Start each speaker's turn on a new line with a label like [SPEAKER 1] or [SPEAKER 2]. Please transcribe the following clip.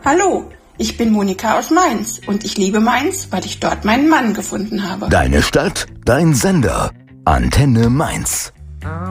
[SPEAKER 1] Hallo, ich bin Monika aus Mainz und ich liebe Mainz, weil ich dort meinen Mann gefunden habe.
[SPEAKER 2] Deine Stadt, dein Sender. Antenne Mainz.